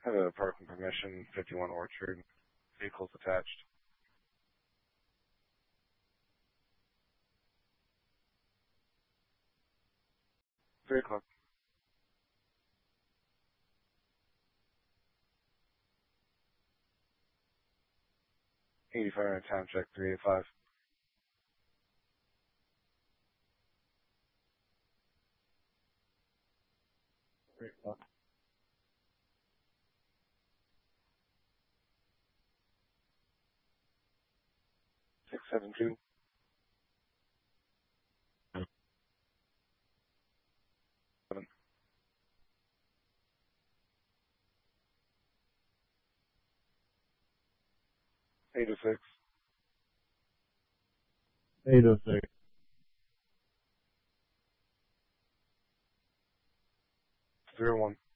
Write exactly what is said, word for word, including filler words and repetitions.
Have a parking permission, fifty-one Orchard, vehicles attached. Three o'clock. eighty-five time check, three eighty-five. Three o'clock. six seven two. Seven. eight oh six. eight oh six. Zero one.